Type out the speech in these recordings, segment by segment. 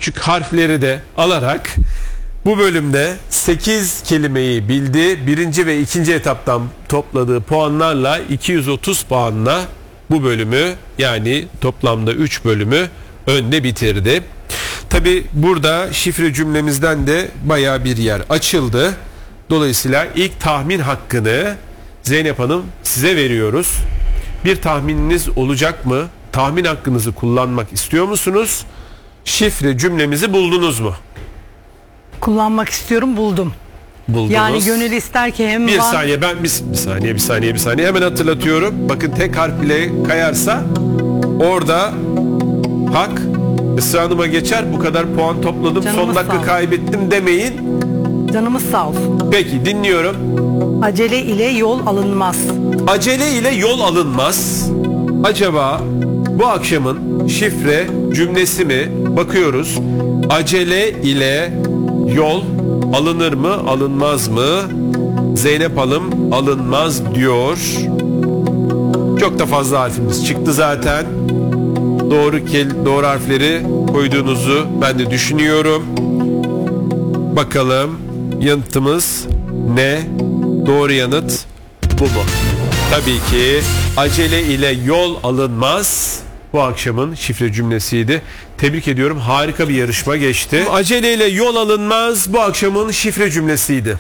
küçük harfleri de alarak bu bölümde 8 kelimeyi bildi. Birinci ve ikinci etaptan topladığı puanlarla 230 puanla bu bölümü, yani toplamda 3 bölümü önde bitirdi. Tabi burada şifre cümlemizden de baya bir yer açıldı. Dolayısıyla ilk tahmin hakkını Zeynep Hanım size veriyoruz. Bir tahmininiz olacak mı? Tahmin hakkınızı kullanmak istiyor musunuz? Şifre cümlemizi buldunuz mu? Kullanmak istiyorum, buldum. Buldunuz. Yani gönül ister ki hem bir saniye, ben bir saniye hemen hatırlatıyorum. Bakın tek harf bile kayarsa orada hak Esra Hanım'a geçer. Bu kadar puan topladım, Canımız son dakika kaybettim demeyin. Canımız sağ olsun. Peki, dinliyorum. Acele ile yol alınmaz. Acele ile yol alınmaz. Acaba bu akşamın şifre cümlesi mi? Bakıyoruz. Acele ile yol alınır mı, alınmaz mı? Zeynep Hanım alınmaz diyor. Çok da fazla harfimiz çıktı zaten. Doğru harfleri koyduğunuzu ben de düşünüyorum. Bakalım yanıtımız ne? Doğru yanıt bu mu? Tabii ki acele ile yol alınmaz bu akşamın şifre cümlesiydi. Tebrik ediyorum. Harika bir yarışma geçti. Acele ile yol alınmaz bu akşamın şifre cümlesiydi.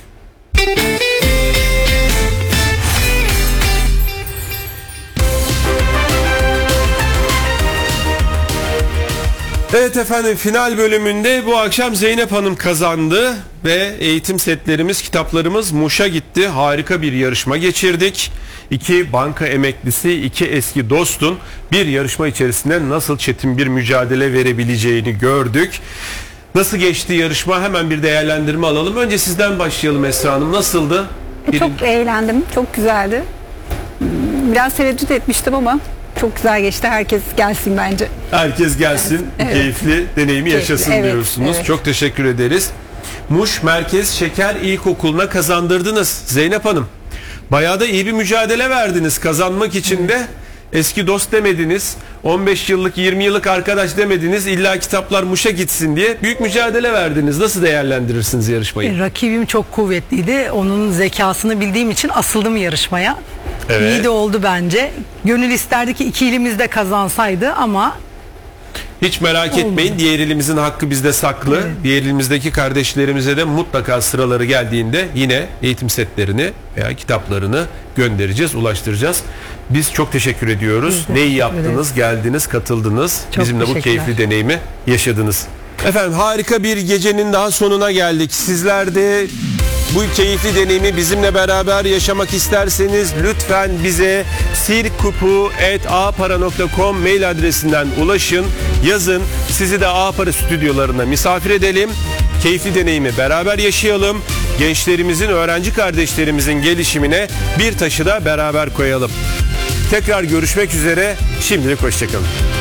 Evet efendim, final bölümünde bu akşam Zeynep Hanım kazandı ve eğitim setlerimiz, kitaplarımız Muş'a gitti. Harika bir yarışma geçirdik. 2 banka emeklisi, 2 eski dostun bir yarışma içerisinde nasıl çetin bir mücadele verebileceğini gördük. Nasıl geçti yarışma? Hemen bir değerlendirme alalım. Önce sizden başlayalım Esra Hanım. Nasıldı? Çok eğlendim. Çok güzeldi. Biraz tereddüt etmiştim ama çok güzel geçti. Herkes gelsin bence. Herkes gelsin. Evet. Keyifli deneyimi yaşasın diyorsunuz. Evet. Çok teşekkür ederiz. Muş Merkez Şeker İlkokulu'na kazandırdınız Zeynep Hanım. Bayağı da iyi bir mücadele verdiniz. Kazanmak için de eski dost demediniz. 15 yıllık, 20 yıllık arkadaş demediniz. İlla kitaplar Muş'a gitsin diye büyük mücadele verdiniz. Nasıl değerlendirirsiniz yarışmayı? Rakibim çok kuvvetliydi. Onun zekasını bildiğim için asıldım yarışmaya. Evet. İyi de oldu bence. Gönül isterdi ki iki ilimiz de kazansaydı ama hiç merak etmeyin. Diğer ilimizin hakkı bizde saklı. Evet. Diğer ilimizdeki kardeşlerimize de mutlaka sıraları geldiğinde yine eğitim setlerini veya kitaplarını göndereceğiz, ulaştıracağız. Biz çok teşekkür ediyoruz. Ne iyi yaptınız, geldiniz, katıldınız. Çok bizimle bu keyifli deneyimi yaşadınız. Efendim, harika bir gecenin daha sonuna geldik. Sizler de bu keyifli deneyimi bizimle beraber yaşamak isterseniz lütfen bize sirkupu@apara.com mail adresinden ulaşın, yazın. Sizi de Apara stüdyolarına misafir edelim. Keyifli deneyimi beraber yaşayalım. Gençlerimizin, öğrenci kardeşlerimizin gelişimine bir taşı da beraber koyalım. Tekrar görüşmek üzere. Şimdilik hoşçakalın.